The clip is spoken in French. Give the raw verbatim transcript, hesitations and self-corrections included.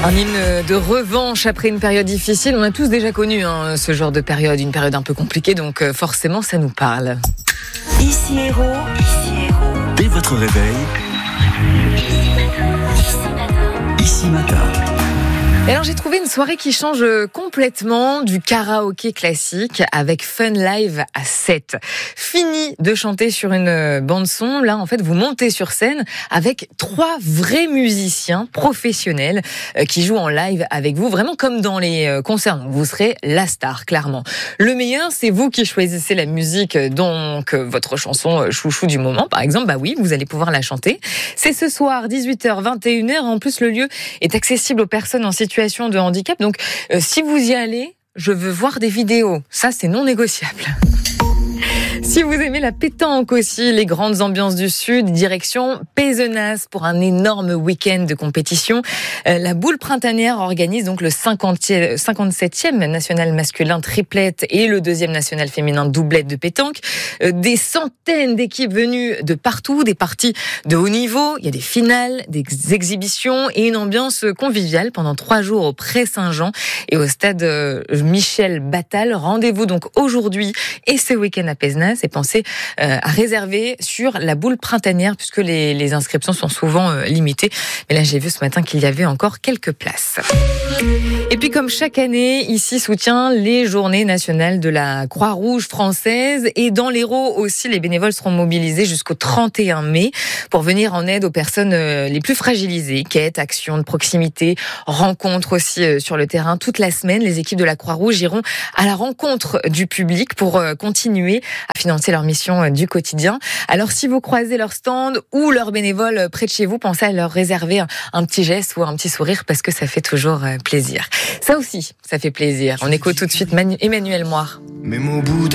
Un hymne de revanche après une période difficile. On a tous déjà connu hein, ce genre de période, une période un peu compliquée, donc euh, forcément ça nous parle. Ici Héros, ici Héros. Dès votre réveil, Ici Matin. Et alors j'ai trouvé une soirée qui change complètement du karaoké classique avec Fun Live à sept. Fini de chanter sur une bande son, là en fait vous montez sur scène avec trois vrais musiciens professionnels qui jouent en live avec vous, vraiment comme dans les concerts. Donc vous serez la star, clairement. Le meilleur, c'est vous qui choisissez la musique, donc votre chanson chouchou du moment par exemple, bah oui, vous allez pouvoir la chanter. C'est ce soir, dix-huit heures, vingt et une heures. En plus, le lieu est accessible aux personnes en situation de handicap. Donc, euh, si vous y allez, je veux voir des vidéos. Ça, c'est non négociable. Si vous aimez la pétanque aussi, les grandes ambiances du Sud, direction Pézenas pour un énorme week-end de compétition. Euh, la Boule Printanière organise donc le cinquante-septième national masculin triplette et le deuxième national féminin doublette de pétanque. Euh, des centaines d'équipes venues de partout, des parties de haut niveau. Il y a des finales, des exhibitions et une ambiance conviviale pendant trois jours au Pré-Saint-Jean et au stade euh, Michel Battal. Rendez-vous donc aujourd'hui et ce week-end à Pézenas. Et pensez euh, à réserver sur la Boule Printanière puisque les, les inscriptions sont souvent euh, limitées. Mais là, j'ai vu ce matin qu'il y avait encore quelques places. Et puis, comme chaque année, ici soutient les Journées nationales de la Croix-Rouge française. Et dans l'Hérault aussi, les bénévoles seront mobilisés jusqu'au trente et un mai pour venir en aide aux personnes euh, les plus fragilisées. Quêtes, actions de proximité, rencontres aussi euh, sur le terrain. Toute la semaine, les équipes de la Croix-Rouge iront à la rencontre du public pour euh, continuer à financer leur mission du quotidien. Alors, si vous croisez leur stand ou leurs bénévoles près de chez vous, pensez à leur réserver un, un petit geste ou un petit sourire parce que ça fait toujours plaisir. Ça aussi, ça fait plaisir. On écoute tout de suite Manu- Emmanuel Moire. Même au bout